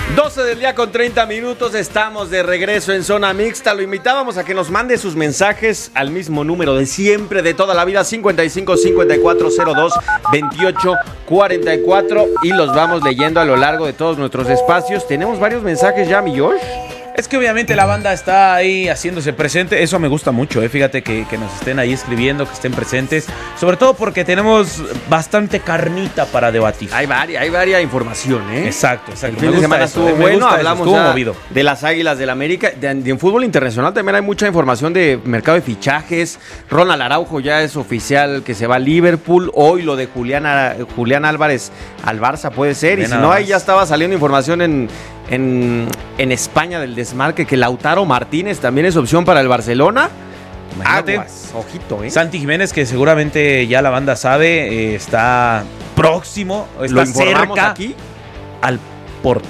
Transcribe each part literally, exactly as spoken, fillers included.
doce del día con treinta minutos, estamos de regreso en Zona Mixta. Lo invitábamos a que nos mande sus mensajes al mismo número de siempre, de toda la vida, cincuenta y cinco, cincuenta y cuatro, cero dos, veintiocho, cuarenta y cuatro, y los vamos leyendo a lo largo de todos nuestros espacios. Tenemos varios mensajes ya, mi Josh. Es que obviamente la banda está ahí haciéndose presente, eso me gusta mucho, ¿eh? Fíjate que, que nos estén ahí escribiendo, que estén presentes, sobre todo porque tenemos bastante carnita para debatir. Hay varias, hay varias información, ¿eh? Exacto, exacto. El fin de semana estuvo bueno, hablamos estuvo movido. de las Águilas del América, de, de, en fútbol internacional también hay mucha información de mercado de fichajes. Ronald Araujo ya es oficial que se va a Liverpool, hoy lo de Julián, Julián Álvarez al Barça puede ser, bien, y si no, ahí ya estaba saliendo información en... En, en España del desmarque que Lautaro Martínez también es opción para el Barcelona. Imagínate, Aguas, ojito, ¿eh? Santi Jiménez, que seguramente ya la banda sabe, eh, está próximo, está cerca aquí al Porto.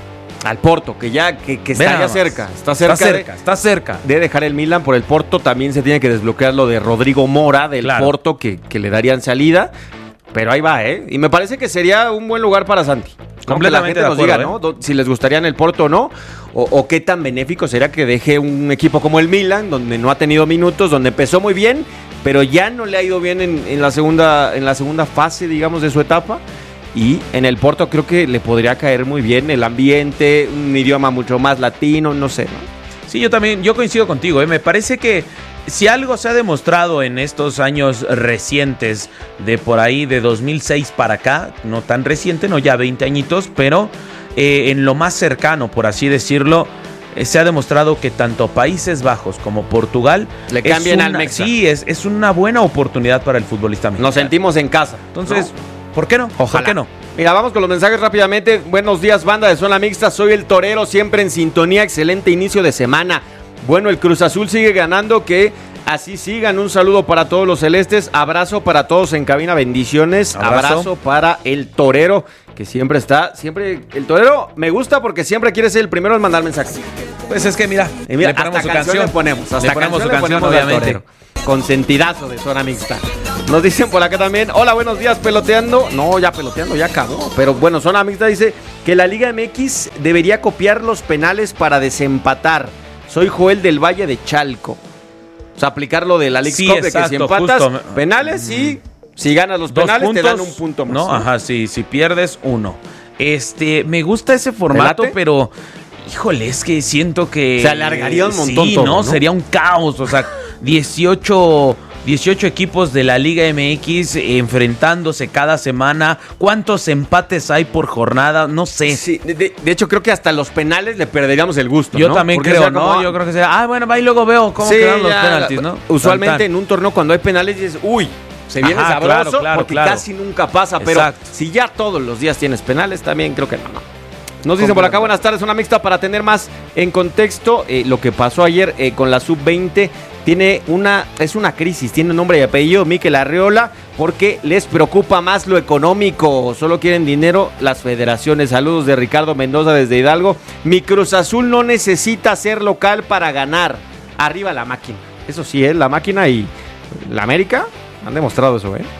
Al Porto, que ya que, que está ya cerca. Está cerca, está cerca, de, está cerca. De dejar el Milan por el Porto. También se tiene que desbloquear lo de Rodrigo Mora del claro. Porto, que, que le darían salida. Pero ahí va, ¿eh? Y me parece que sería un buen lugar para Santi. Completamente que la gente de nos acuerdo, diga, ¿eh? ¿no? Si les gustaría en el Porto o no, o, o qué tan benéfico sería que deje un equipo como el Milan, donde no ha tenido minutos, donde empezó muy bien, pero ya no le ha ido bien en, en, la, segunda, en la segunda fase, digamos, de su etapa. Y en el Porto creo que le podría caer muy bien el ambiente, un idioma mucho más latino, no sé, ¿no? Sí, yo también, yo coincido contigo, ¿eh? Me parece que si algo se ha demostrado en estos años recientes, de por ahí de dos mil seis para acá, no tan reciente, no ya veinte añitos, pero eh, en lo más cercano, por así decirlo, eh, se ha demostrado que tanto Países Bajos como Portugal le cambian al Mexa. Sí, es, es una buena oportunidad para el futbolista mexicano. Nos sentimos en casa. Entonces, ¿no? ¿por qué no? Ojalá. ¿Por qué no? Mira, vamos con los mensajes rápidamente. Buenos días, banda de Zona Mixta. Soy el Torero, siempre en sintonía. Excelente inicio de semana. Bueno, el Cruz Azul sigue ganando, que así sigan. Un saludo para todos los celestes, abrazo para todos en cabina, bendiciones, abrazo, abrazo para el Torero, que siempre está, siempre, el Torero me gusta porque siempre quiere ser el primero en mandar mensajes. Pues es que mira, y mira le ponemos hasta su canción, canción le ponemos, hasta le ponemos canción su le canción, ponemos obviamente. Consentidazo de Zona Mixta. Nos dicen por acá también, hola, buenos días, peloteando. No, ya peloteando, ya acabó. Pero bueno, Zona Mixta dice que la Liga M X debería copiar los penales para desempatar. Soy Joel del Valle de Chalco. O sea, aplicar lo de la Leagues sí, Cup, exacto, de que si empatas justo. penales y si ganas los Dos penales puntos, te dan un punto más. No, ¿no? ajá, sí, si pierdes, uno. Este, me gusta ese formato, pero híjole, es que siento que se alargaría un montón sí, todo, ¿no? ¿no? Sería un caos, o sea, dieciocho equipos de la Liga M X enfrentándose cada semana. ¿Cuántos empates hay por jornada? No sé. Sí, de, de hecho, creo que hasta los penales le perderíamos el gusto, Yo ¿no? también Porque creo, sea ¿no? como, Yo creo que sea, ah, bueno, va y luego veo cómo sí, quedan los ya, penaltis, ¿no? Usualmente Tan, tan. en un torneo cuando hay penales dices, uy, se viene Ajá, sabroso, claro, claro, porque claro. casi nunca pasa. Pero exacto. Si ya todos los días tienes penales, también creo que no, no. Nos dicen por acá, buenas tardes, Una Mixta para tener más en contexto. Eh, lo que pasó ayer eh, con la sub veinte tiene una, es una crisis, tiene nombre y apellido, Mikel Arriola, porque les preocupa más lo económico, solo quieren dinero las federaciones. Saludos de Ricardo Mendoza desde Hidalgo. Mi Cruz Azul no necesita ser local para ganar. Arriba la máquina. Eso sí, ¿eh? La máquina y la América han demostrado eso, ¿eh?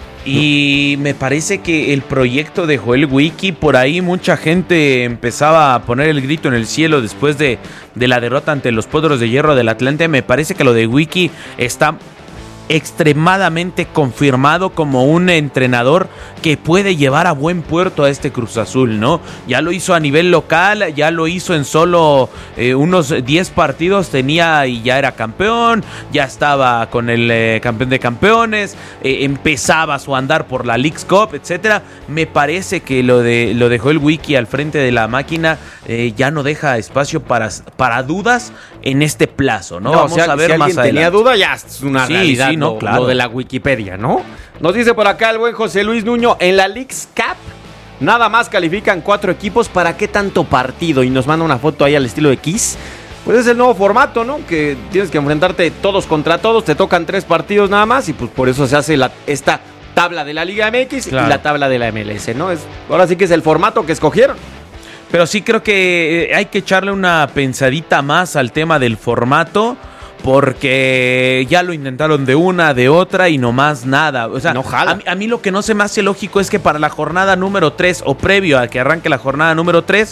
Y me parece que el proyecto de Joel Wiki, por ahí mucha gente empezaba a poner el grito en el cielo después de, de la derrota ante los Potros de Hierro del Atlante. Me parece que lo de Wiki está extremadamente confirmado como un entrenador que puede llevar a buen puerto a este Cruz Azul, ¿no? Ya lo hizo a nivel local, ya lo hizo en solo eh, unos diez partidos, tenía y ya era campeón, ya estaba con el eh, campeón de campeones, eh, empezaba su andar por la Leagues Cup, etcétera. Me parece que lo de lo de Joel Wiki al frente de la máquina eh, ya no deja espacio para, para dudas en este plazo, ¿no? no Vamos si a ver si más adelante. tenía duda, ya es una sí, realidad, sí, no, lo, claro. lo de la Wikipedia, ¿no? Nos dice por acá el buen José Luis Nuño, en la Leagues Cup nada más califican cuatro equipos, ¿para qué tanto partido? Y nos manda una foto ahí al estilo de Kiss. Pues es el nuevo formato, ¿no? Que tienes que enfrentarte todos contra todos, te tocan tres partidos nada más y pues por eso se hace la, esta tabla de la Liga M X claro. y la tabla de la M L S, ¿no? Es, ahora sí que es el formato que escogieron. Pero sí creo que hay que echarle una pensadita más al tema del formato, porque ya lo intentaron de una, de otra y nomás nada. O sea, no jala. A, mí, a mí lo que no se me hace lógico es que para la jornada número tres o previo a que arranque la jornada número tres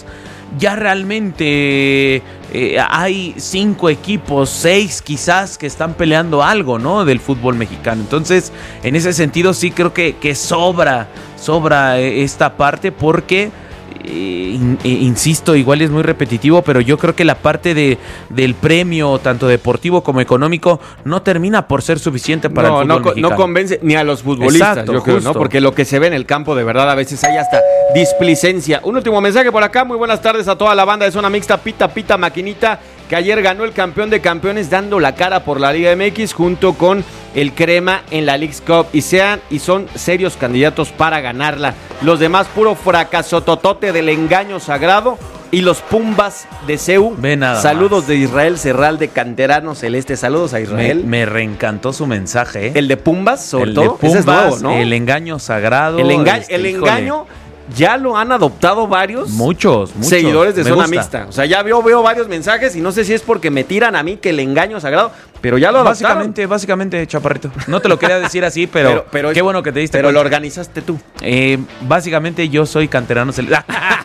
ya realmente eh, hay cinco equipos, seis quizás, que están peleando algo, ¿no? Del fútbol mexicano. Entonces, en ese sentido sí creo que, que sobra, sobra esta parte porque... Eh, in, eh, insisto, igual es muy repetitivo, pero yo creo que la parte de del premio, tanto deportivo como económico, no termina por ser suficiente para no, el fútbol no, mexicano. No convence ni a los futbolistas, Exacto, yo creo, justo. ¿no? Porque lo que se ve en el campo, de verdad, a veces hay hasta displicencia. Un último mensaje por acá. Muy buenas tardes a toda la banda de Zona Mixta, Pita Pita Maquinita, que ayer ganó el campeón de campeones dando la cara por la Liga M X junto con el Crema en la Leagues Cup y sean y son serios candidatos para ganarla. Los demás puro fracaso totote del engaño sagrado y los Pumbas de C E U. Saludos más. De Israel Serral de Canterano Celeste. Saludos a Israel. Me, me reencantó su mensaje, ¿eh? El de Pumbas, sobre el todo. De Pumbas, ese es nuevo, ¿no? El engaño sagrado. El, enga- este, el engaño ya lo han adoptado varios. Muchos, muchos. Seguidores de me Zona gusta. Mixta. O sea, ya veo, veo varios mensajes y no sé si es porque me tiran a mí que el engaño sagrado, pero ya lo adoptaron. Básicamente, básicamente, Chaparrito. No te lo quería decir así, pero, pero, pero qué es, bueno que te diste Pero cuenta. Lo organizaste tú. Eh, básicamente yo soy Canterano Celeste.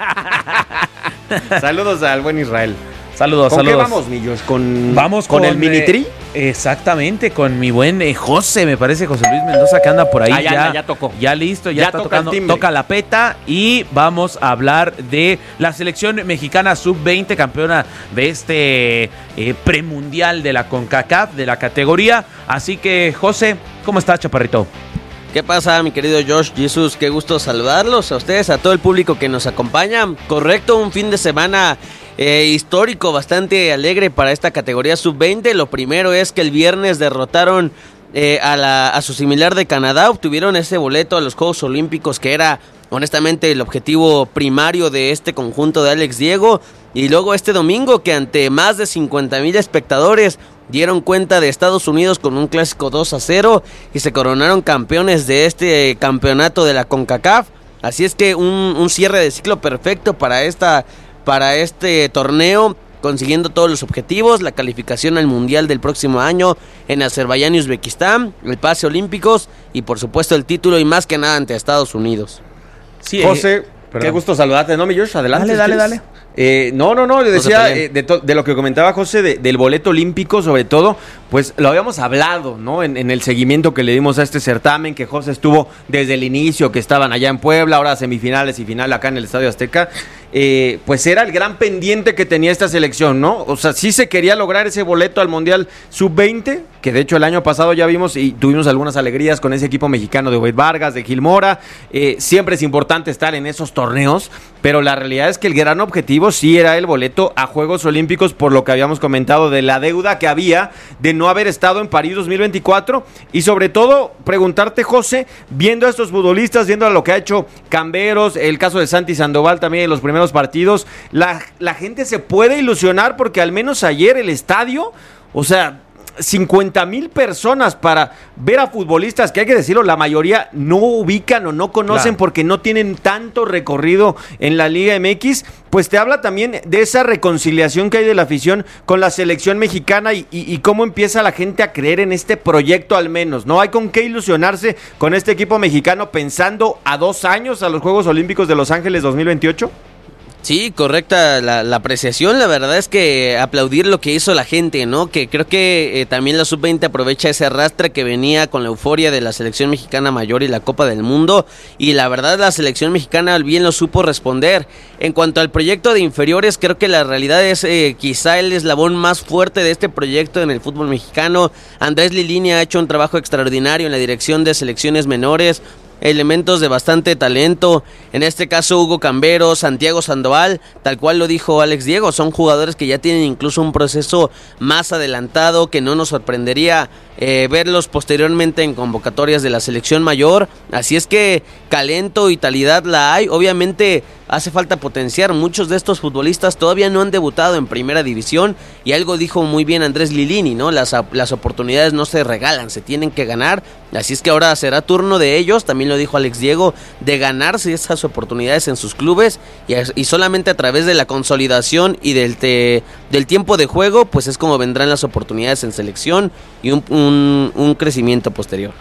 Saludos al buen Israel. Saludos, ¿Con saludos. qué vamos, Millos? ¿Con, vamos con, con el mini tri? Eh, exactamente, con mi buen eh, José, me parece, José Luis Mendoza, que anda por ahí. Ah, ya, ya, ya, ya tocó. Ya listo, ya, ya está toca tocando. Toca la peta y vamos a hablar de la selección mexicana sub veinte, campeona de este eh, premundial de la CONCACAF, de la categoría. Así que, José, ¿cómo estás, Chaparrito? ¿Qué pasa, mi querido Josh Jesus? Qué gusto saludarlos a ustedes, a todo el público que nos acompaña. Correcto, un fin de semana eh, histórico, bastante alegre para esta categoría sub veinte. Lo primero es que el viernes derrotaron eh, a, la, a su similar de Canadá, obtuvieron ese boleto a los Juegos Olímpicos que era honestamente el objetivo primario de este conjunto de Alex Diego. Y luego este domingo que ante más de cincuenta mil espectadores dieron cuenta de Estados Unidos con un clásico dos a cero y se coronaron campeones de este campeonato de la CONCACAF. Así es que un, un cierre de ciclo perfecto para, esta, para este torneo, consiguiendo todos los objetivos, la calificación al Mundial del próximo año en Azerbaiyán y Uzbekistán, el pase olímpicos y por supuesto el título y más que nada ante Estados Unidos. Sí, José, eh, qué gusto saludarte, ¿no, mi Josh? Adelante. Dale, dale, dale. Eh, no, no, no, le decía eh, de, to- de lo que comentaba José, de, del boleto olímpico, sobre todo, pues lo habíamos hablado, ¿no? En, en el seguimiento que le dimos a este certamen, que José estuvo desde el inicio, que estaban allá en Puebla, ahora semifinales y final acá en el Estadio Azteca, eh, pues era el gran pendiente que tenía esta selección, ¿no? O sea, sí se quería lograr ese boleto al Mundial sub veinte, que de hecho el año pasado ya vimos y tuvimos algunas alegrías con ese equipo mexicano de Ovid Vargas, de Gil Mora, eh, siempre es importante estar en esos torneos, pero la realidad es que el gran objetivo sí era el boleto a Juegos Olímpicos, por lo que habíamos comentado de la deuda que había de no haber estado en París dos mil veinticuatro y sobre todo preguntarte, José, viendo a estos futbolistas, viendo a lo que ha hecho Camberos, el caso de Santi Sandoval también en los primeros partidos, la, la gente se puede ilusionar porque al menos ayer el estadio, o sea, cincuenta mil personas para ver a futbolistas que, hay que decirlo, la mayoría no ubican o no conocen, claro, porque no tienen tanto recorrido en la Liga M X, pues te habla también de esa reconciliación que hay de la afición con la selección mexicana y, y, y cómo empieza la gente a creer en este proyecto al menos, ¿no? Hay con qué ilusionarse con este equipo mexicano pensando a dos años a los Juegos Olímpicos de Los Ángeles dos mil veintiocho. Sí, correcta la, la apreciación, la verdad es que aplaudir lo que hizo la gente, ¿no? Que creo que eh, también la sub veinte aprovecha ese arrastre que venía con la euforia de la selección mexicana mayor y la Copa del Mundo, y la verdad la selección mexicana bien lo supo responder. En cuanto al proyecto de inferiores, creo que la realidad es eh, quizá el eslabón más fuerte de este proyecto en el fútbol mexicano. Andrés Lilini ha hecho un trabajo extraordinario en la dirección de selecciones menores, elementos de bastante talento, en este caso Hugo Camberos, Santiago Sandoval, tal cual lo dijo Alex Diego, son jugadores que ya tienen incluso un proceso más adelantado, que no nos sorprendería eh, verlos posteriormente en convocatorias de la selección mayor, así es que talento y calidad la hay, obviamente hace falta potenciar, muchos de estos futbolistas todavía no han debutado en primera división, y algo dijo muy bien Andrés Lilini, ¿no? Las, las oportunidades no se regalan, se tienen que ganar, así es que ahora será turno de ellos, también lo dijo Alex Diego, de ganarse esas oportunidades en sus clubes, y, y solamente a través de la consolidación y del, te, del tiempo de juego, pues es como vendrán las oportunidades en selección y un, un, un crecimiento posterior.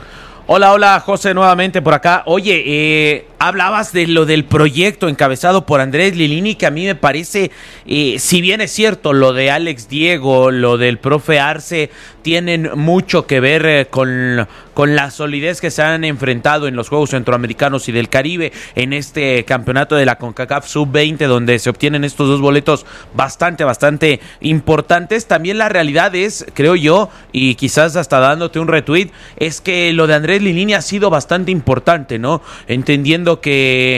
Hola, hola, José, nuevamente por acá. Oye, eh, hablabas de lo del proyecto encabezado por Andrés Lilini, que a mí me parece, eh, si bien es cierto, lo de Alex Diego, lo del profe Arce, tienen mucho que ver eh, con, con la solidez que se han enfrentado en los Juegos Centroamericanos y del Caribe, en este campeonato de la CONCACAF sub veinte, donde se obtienen estos dos boletos bastante, bastante importantes. También la realidad es, creo yo, y quizás hasta dándote un retweet, es que lo de Andrés Lilini ha sido bastante importante, ¿no? Entendiendo que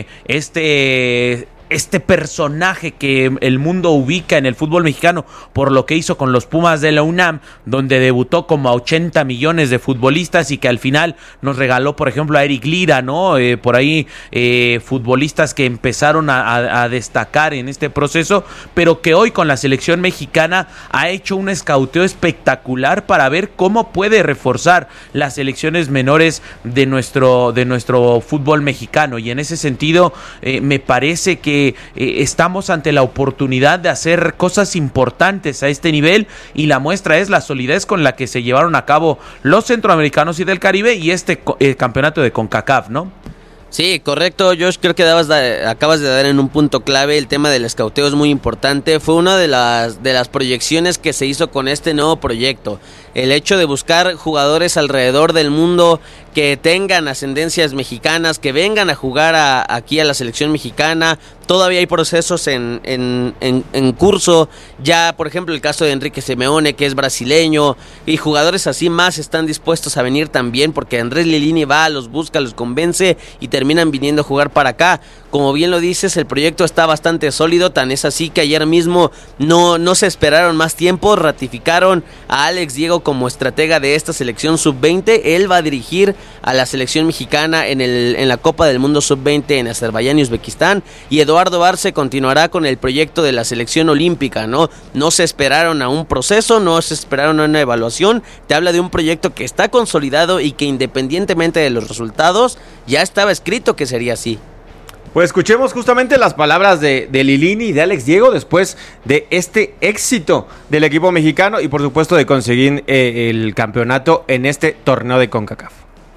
este... este personaje que el mundo ubica en el fútbol mexicano por lo que hizo con los Pumas de la UNAM, donde debutó como a ochenta millones de futbolistas y que al final nos regaló, por ejemplo, a Eric Lira, ¿no? Eh, por ahí eh, futbolistas que empezaron a, a, a destacar en este proceso, pero que hoy con la selección mexicana ha hecho un escauteo espectacular para ver cómo puede reforzar las selecciones menores de nuestro, de nuestro fútbol mexicano, y en ese sentido eh, me parece que Eh, estamos ante la oportunidad de hacer cosas importantes a este nivel, y la muestra es la solidez con la que se llevaron a cabo los centroamericanos y del Caribe y este eh, campeonato de CONCACAF, ¿no? Sí, correcto, Josh, creo que dabas da, acabas de dar en un punto clave. El tema del escauteo es muy importante. Fue una de las, de las proyecciones que se hizo con este nuevo proyecto. El hecho de buscar jugadores alrededor del mundo que tengan ascendencias mexicanas, que vengan a jugar a, aquí a la selección mexicana. Todavía hay procesos en, en, en, en curso. Ya, por ejemplo, el caso de Enrique Simeone, que es brasileño, y jugadores así más están dispuestos a venir también, porque Andrés Lilini va, los busca, los convence y terminan viniendo a jugar para acá. Como bien lo dices, el proyecto está bastante sólido, tan es así que ayer mismo no, no se esperaron más tiempo, ratificaron a Alex Diego como estratega de esta selección sub veinte. Él va a dirigir a la selección mexicana en, el, en la Copa del Mundo sub veinte en Azerbaiyán y Uzbekistán, y Eduardo Arce continuará con el proyecto de la selección olímpica, ¿no? No se esperaron a un proceso, no se esperaron a una evaluación. Te habla de un proyecto que está consolidado y que independientemente de los resultados, ya estaba escrito que sería así. Pues escuchemos justamente las palabras de, de Lilini y de Alex Diego después de este éxito del equipo mexicano y por supuesto de conseguir eh, el campeonato en este torneo de CONCACAF.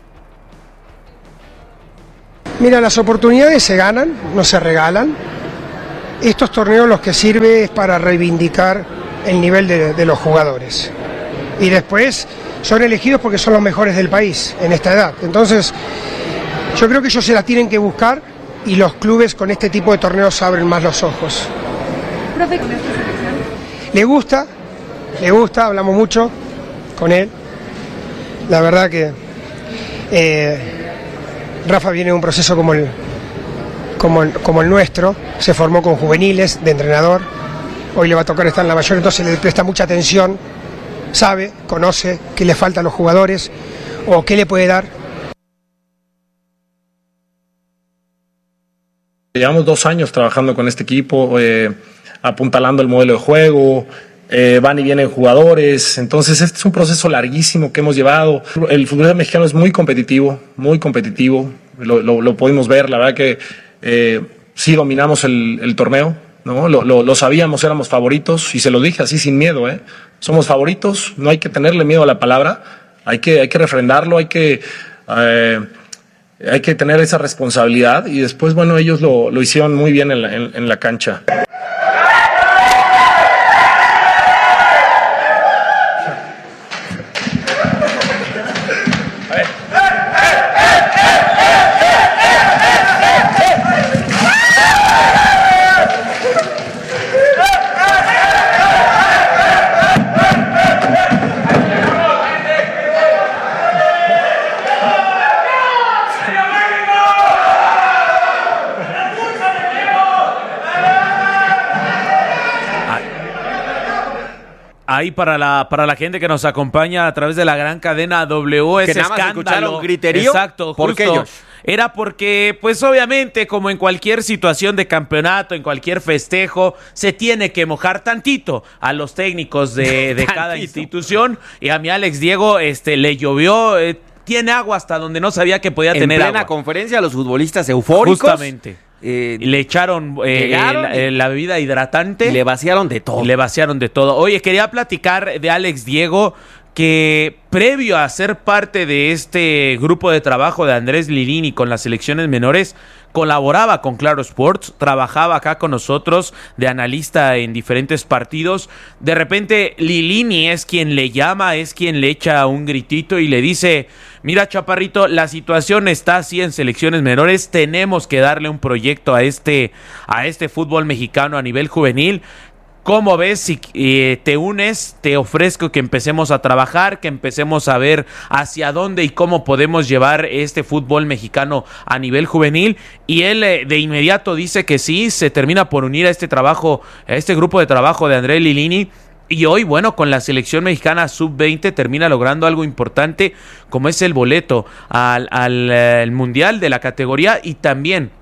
Mira, las oportunidades se ganan, no se regalan. Estos torneos los que sirve es para reivindicar el nivel de, de los jugadores. Y después son elegidos porque son los mejores del país en esta edad. Entonces, yo creo que ellos se la tienen que buscar, y los clubes con este tipo de torneos abren más los ojos. Profe, ¿con esta selección? Le gusta, le gusta, hablamos mucho con él. La verdad que eh, Rafa viene de un proceso como el, como, el, como el nuestro, se formó con juveniles de entrenador, hoy le va a tocar estar en la mayor, entonces le presta mucha atención, sabe, conoce qué le falta a los jugadores o qué le puede dar. Llevamos dos años trabajando con este equipo, eh, apuntalando el modelo de juego, eh, van y vienen jugadores, entonces este es un proceso larguísimo que hemos llevado. El fútbol mexicano es muy competitivo, muy competitivo, lo, lo, lo pudimos ver, la verdad que eh, sí dominamos el, el torneo, ¿no? Lo, lo, lo sabíamos, éramos favoritos, y se lo dije así sin miedo, ¿eh? Somos favoritos, no hay que tenerle miedo a la palabra, hay que, hay que refrendarlo, hay que... Eh, Hay que tener esa responsabilidad, y después, bueno, ellos lo, lo hicieron muy bien en la, en, en la cancha. Ahí para la para la gente que nos acompaña a través de la gran cadena W, ese que nada más escándalo, escucharon griterío. Exacto, ¿Por qué, justo. Josh? Era porque, pues obviamente, como en cualquier situación de campeonato, en cualquier festejo, se tiene que mojar tantito a los técnicos de, de cada institución. Y a mi Alex Diego este, le llovió, eh, tiene agua hasta donde no sabía que podía en tener agua. En plena conferencia, los futbolistas eufóricos. Justamente. Eh, le echaron eh, la, eh, la bebida hidratante. Y le vaciaron de todo. Le vaciaron de todo. Oye, quería platicar de Alex Diego, que previo a ser parte de este grupo de trabajo de Andrés Lilini con las selecciones menores, colaboraba con Claro Sports, trabajaba acá con nosotros de analista en diferentes partidos. De repente Lilini es quien le llama, es quien le echa un gritito y le dice: mira, Chaparrito, la situación está así en selecciones menores, tenemos que darle un proyecto a este, a este fútbol mexicano a nivel juvenil. ¿Cómo ves? Si eh, te unes, te ofrezco que empecemos a trabajar, que empecemos a ver hacia dónde y cómo podemos llevar este fútbol mexicano a nivel juvenil. Y él eh, de inmediato dice que sí, se termina por unir a este trabajo, a este grupo de trabajo de Andrés Lilini. Y hoy, bueno, con la selección mexicana sub veinte termina logrando algo importante, como es el boleto al, al, al Mundial de la categoría y también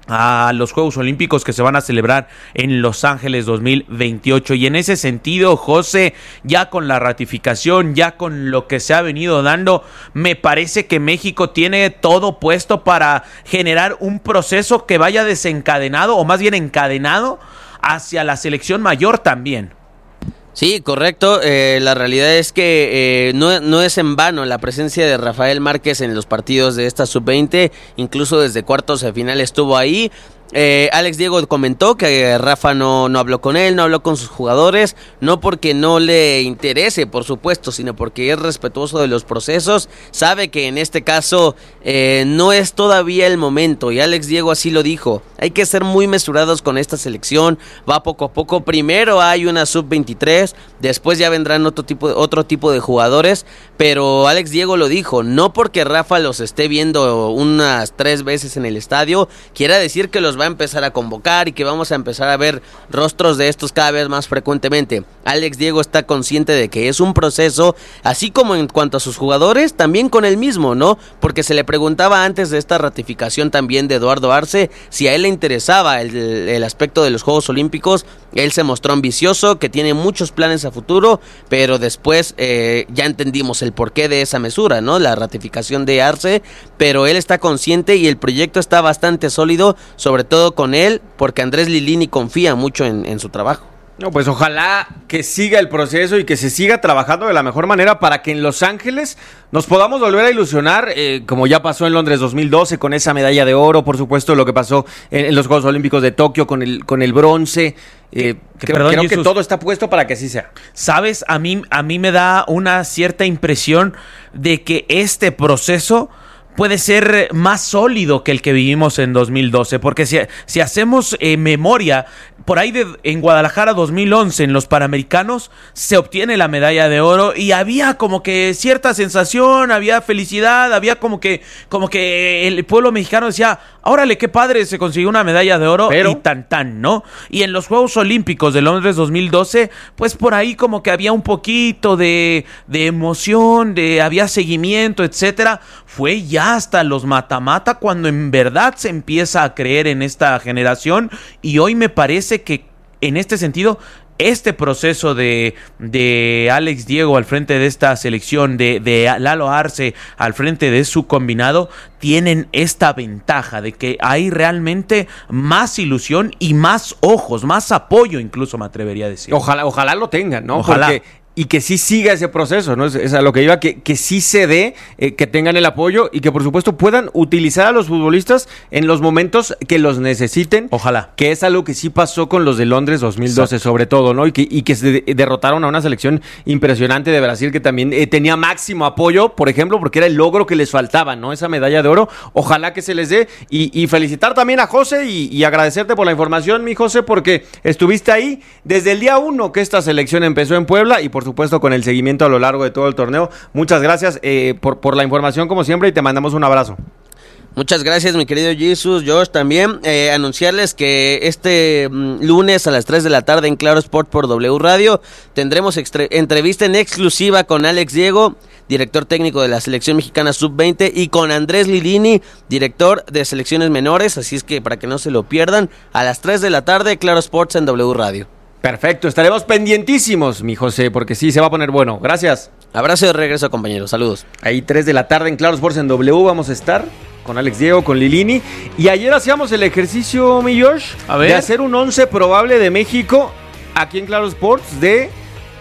a los Juegos Olímpicos que se van a celebrar en Los Ángeles dos mil veintiocho. Y en ese sentido, José, ya con la ratificación, ya con lo que se ha venido dando, me parece que México tiene todo puesto para generar un proceso que vaya desencadenado, o más bien encadenado, hacia la selección mayor también. Sí, correcto. Eh, la realidad es que eh, no, no es en vano la presencia de Rafael Márquez en los partidos de esta sub veinte, incluso desde cuartos de final estuvo ahí. Eh, Alex Diego comentó que Rafa no, no habló con él, no habló con sus jugadores, no porque no le interese, por supuesto, sino porque es respetuoso de los procesos, sabe que en este caso eh, no es todavía el momento, y Alex Diego así lo dijo: hay que ser muy mesurados con esta selección, va poco a poco, primero hay una sub veintitrés, después ya vendrán otro tipo de, otro tipo de jugadores, pero Alex Diego lo dijo, no porque Rafa los esté viendo unas tres veces en el estadio, quiere decir que los va a empezar a convocar y que vamos a empezar a ver rostros de estos cada vez más frecuentemente. Alex Diego está consciente de que es un proceso, así como en cuanto a sus jugadores, también con él mismo, ¿no? Porque se le preguntaba antes de esta ratificación también de Eduardo Arce si a él le interesaba el, el aspecto de los Juegos Olímpicos. Él se mostró ambicioso, que tiene muchos planes a futuro, pero después eh, ya entendimos el porqué de esa mesura, ¿no? La ratificación de Arce, pero él está consciente y el proyecto está bastante sólido, sobre todo con él, porque Andrés Lilini confía mucho en, en su trabajo. No, pues ojalá que siga el proceso y que se siga trabajando de la mejor manera para que en Los Ángeles nos podamos volver a ilusionar, eh, como ya pasó en Londres dos mil doce con esa medalla de oro, por supuesto lo que pasó en, en los Juegos Olímpicos de Tokio con el, con el bronce. Eh, creo Perdón, creo Jesús, que todo está puesto para que así sea. ¿Sabes? A mí, a mí me da una cierta impresión de que este proceso puede ser más sólido que el que vivimos en dos mil doce, porque si, si hacemos eh, memoria, por ahí de, en Guadalajara dos mil once, en los Panamericanos, se obtiene la medalla de oro y había como que cierta sensación, había felicidad, había como que, como que el pueblo mexicano decía: órale, qué padre, se consiguió una medalla de oro. Pero, y tan tan, ¿no? Y en los Juegos Olímpicos de Londres dos mil doce, pues por ahí como que había un poquito de, de emoción, de había seguimiento, etcétera. Fue ya hasta los mata-mata cuando en verdad se empieza a creer en esta generación, y hoy me parece que en este sentido este proceso de, de Alex Diego al frente de esta selección, de, de Lalo Arce al frente de su combinado, tienen esta ventaja de que hay realmente más ilusión y más ojos, más apoyo, incluso me atrevería a decir. Ojalá, ojalá lo tengan, ¿no? Ojalá. Porque y que sí siga ese proceso, ¿no? Es, es a lo que iba, que, que sí se dé, eh, que tengan el apoyo y que por supuesto puedan utilizar a los futbolistas en los momentos que los necesiten. Ojalá. Que es algo que sí pasó con los de Londres dos mil doce, exacto, sobre todo, ¿no? Y que, y que se de, derrotaron a una selección impresionante de Brasil que también eh, tenía máximo apoyo, por ejemplo, porque era el logro que les faltaba, ¿no? Esa medalla de oro. Ojalá que se les dé. Y, y felicitar también a José y, y agradecerte por la información, mi José, porque estuviste ahí desde el día uno que esta selección empezó en Puebla y por supuesto con el seguimiento a lo largo de todo el torneo. Muchas gracias eh, por, por la información como siempre y te mandamos un abrazo. Muchas gracias, mi querido Jesus, Josh, también eh, anunciarles que este mm, lunes a las tres de la tarde en Claro Sport por W Radio tendremos extre- entrevista en exclusiva con Alex Diego, director técnico de la selección mexicana sub veinte, y con Andrés Lilini, director de selecciones menores, así es que para que no se lo pierdan, a las tres de la tarde Claro Sports en W Radio. Perfecto, estaremos pendientísimos, mi José, porque sí, se va a poner bueno. Gracias. Abrazo de regreso, compañeros. Saludos. Ahí tres de la tarde en Claro Sports en W vamos a estar con Alex Diego, con Lilini. Y ayer hacíamos el ejercicio, mi Josh, a ver, de hacer un once probable de México aquí en Claro Sports de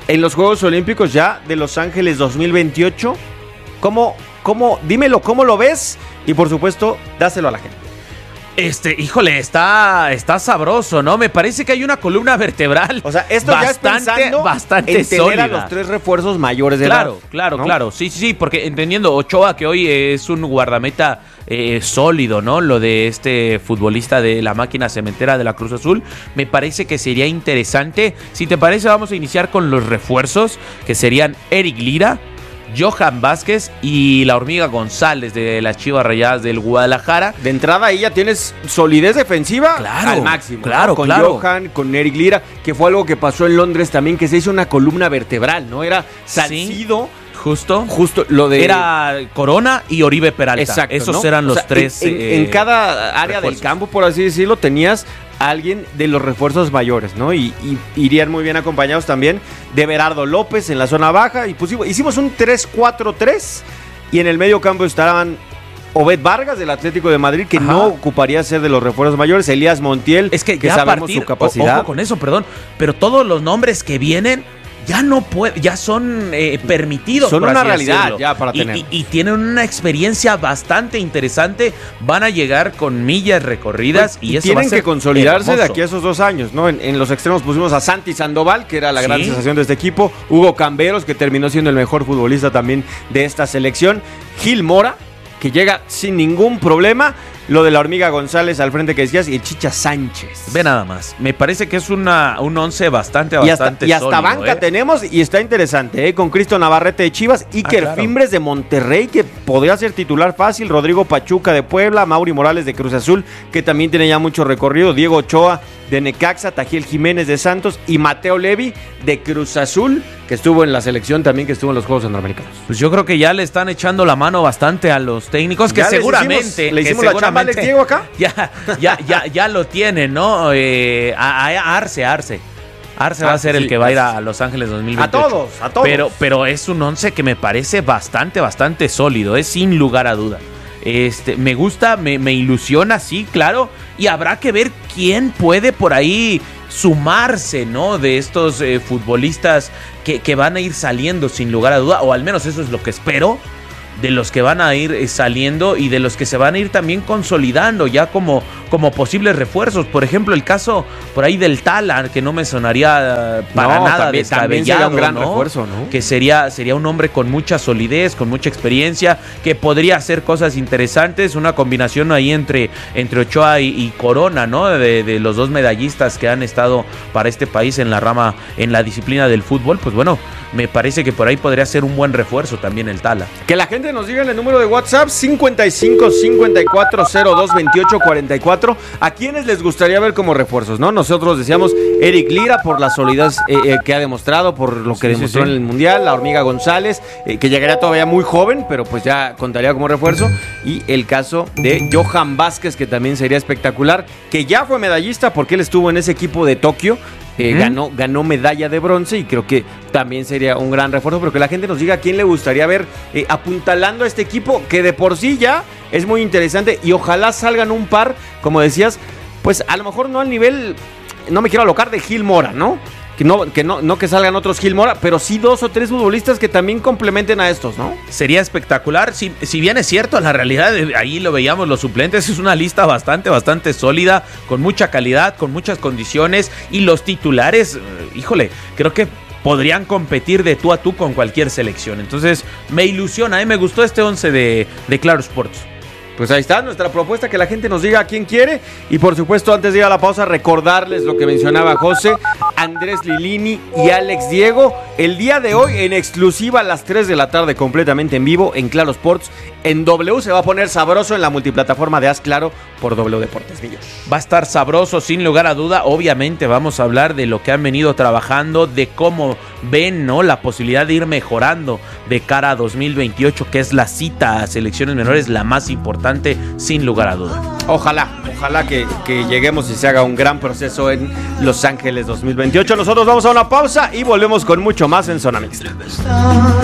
en los Juegos Olímpicos ya de Los Ángeles dos mil veintiocho. ¿Cómo, cómo, dímelo, cómo lo ves? Y por supuesto, dáselo a la gente. Este, híjole, está, está sabroso, ¿no? Me parece que hay una columna vertebral. O sea, esto bastante, ya es pensando bastante en tener sólida. a los tres refuerzos mayores de Claro, edad, claro, ¿no? claro. Sí, sí, sí, porque entendiendo Ochoa, que hoy es un guardameta eh, sólido, ¿no? Lo de este futbolista de la máquina cementera de la Cruz Azul, me parece que sería interesante. Si te parece, vamos a iniciar con los refuerzos, que serían Eric Lira, Johan Vázquez y la Hormiga González de las Chivas Rayadas del Guadalajara. De entrada ahí ya tienes solidez defensiva Claro, al máximo. claro, ¿no? Con claro. Johan, con Eric Lira, que fue algo que pasó en Londres también, que se hizo una columna vertebral, ¿no? Era Salcido, Justo. justo lo de... Era Corona y Oribe Peralta. Exacto, Esos ¿no? eran O los sea, tres. En, en- eh, en cada área refuerzos. del campo, por así decirlo, tenías a alguien de los refuerzos mayores, ¿no? Y, y irían muy bien acompañados también de Berardo López en la zona baja. Y pusimos, hicimos un tres cuatro tres y en el medio campo estaban Obed Vargas del Atlético de Madrid, que Ajá. no ocuparía ser de los refuerzos mayores, Elías Montiel, Es que, que ya a sabemos partir, su capacidad. Ojo con eso, perdón. Pero todos los nombres que vienen ya no puede, ya son eh, permitidos. Son por una así realidad decirlo. ya para y, tener. y, y tienen una experiencia bastante interesante. Van a llegar con millas recorridas Pues, y, eso tienen va a ser que consolidarse hermoso. de aquí a esos dos años, ¿no? En, en los extremos pusimos a Santi Sandoval, que era la gran Sí. sensación de este equipo. Hugo Camberos, que terminó siendo el mejor futbolista también de esta selección. Gil Mora, que llega sin ningún problema. Lo de la Hormiga González al frente que decías, y el Chicha Sánchez. Ve nada más. Me parece que es una, un once bastante, Y hasta, bastante y hasta sólido, banca ¿eh? tenemos, y está interesante, ¿eh? Con Cristo Navarrete de Chivas, Iker claro. Fimbres de Monterrey, que podría ser titular fácil, Rodrigo Pachuca de Puebla, Mauri Morales de Cruz Azul, que también tiene ya mucho recorrido, Diego Ochoa de Necaxa, Tajiel Jiménez de Santos y Mateo Levi de Cruz Azul, que estuvo en la selección también, que estuvo en los Juegos Centroamericanos. Pues yo creo que ya le están echando la mano bastante a los técnicos, que Ya les seguramente... hicimos- le que hicimos la chamba a Alex seguramente Diego acá. Ya, ya, ya, ya lo tienen, ¿no? Eh, a, a Arce, Arce. Arce va a ser sí, el que va a ir Arce. a Los Ángeles dos mil A veintiocho. todos, a todos. Pero, pero es un once que me parece bastante, bastante sólido, es sin lugar a duda. Este, me gusta, me, me ilusiona, sí, claro. Y habrá que ver quién puede por ahí sumarse, ¿no? De estos eh, futbolistas que, que van a ir saliendo sin lugar a duda, o al menos eso es lo que espero, de los que van a ir eh, saliendo y de los que se van a ir también consolidando ya como, como posibles refuerzos. Por ejemplo, el caso por ahí del Tala, que no me sonaría eh, para No, nada también- también descabellado, sería un gran ¿no? refuerzo, ¿no? Que sería, sería un hombre con mucha solidez, con mucha experiencia, que podría hacer cosas interesantes, una combinación ahí entre, entre Ochoa y, y Corona, ¿no? De, de los dos medallistas que han estado para este país en la rama, en la disciplina del fútbol. Pues bueno, me parece que por ahí podría ser un buen refuerzo también el Tala. Que la gente nos diga en el número de WhatsApp cincuenta y cinco cincuenta y cuatro cero dos veintiocho cuarenta y cuatro a quienes les gustaría ver como refuerzos, ¿no? Nosotros decíamos Eric Lira por la solidez eh, eh, que ha demostrado, por lo que Sí, demostró sí, sí. en el Mundial, la Hormiga González, eh, que llegaría todavía muy joven, pero pues ya contaría como refuerzo, y el caso de Johan Vázquez, que también sería espectacular, que ya fue medallista porque él estuvo en ese equipo de Tokio. Eh, Ujú. ganó, ganó medalla de bronce y creo que también sería un gran refuerzo, pero que la gente nos diga a quién le gustaría ver eh, apuntalando a este equipo, que de por sí ya es muy interesante, y ojalá salgan un par, como decías, pues a lo mejor no al nivel, no me quiero alocar, de Gil Mora, ¿no? Que no que, no, no que salgan otros Gil Mora, pero sí dos o tres futbolistas que también complementen a estos, ¿no? Sería espectacular. Si, si bien es cierto, la realidad, eh, ahí lo veíamos, los suplentes, es una lista bastante, bastante sólida, con mucha calidad, con muchas condiciones, y los titulares, eh, híjole, creo que podrían competir de tú a tú con cualquier selección. Entonces, me ilusiona, ¿eh? Me gustó este once de, de Claro Sports. Pues ahí está nuestra propuesta, que la gente nos diga a quién quiere. Y por supuesto, antes de ir a la pausa, recordarles lo que mencionaba José, Andrés Lilini y Alex Diego. El día de hoy, en exclusiva a las tres de la tarde, completamente en vivo, en Claro Sports. En W se va a poner sabroso en la multiplataforma de Haz Claro por W Deportes Millos. Va a estar sabroso, sin lugar a duda. Obviamente vamos a hablar de lo que han venido trabajando, de cómo ven, ¿no?, la posibilidad de ir mejorando de cara a dos mil veintiocho, que es la cita a selecciones menores la más importante, sin lugar a duda. Ojalá, ojalá que, que lleguemos y se haga un gran proceso en Los Ángeles dos mil veintiocho. Nosotros vamos a una pausa y volvemos con mucho más en Zona Mixta.